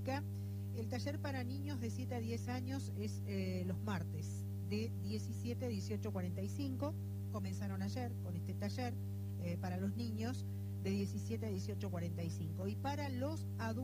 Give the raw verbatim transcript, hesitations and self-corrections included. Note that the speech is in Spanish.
Pública. El taller para niños de siete a diez años es eh, los martes, de diecisiete a dieciocho cuarenta y cinco. Comenzaron ayer con este taller eh, para los niños de diecisiete a dieciocho cuarenta y cinco. Y para los adultos,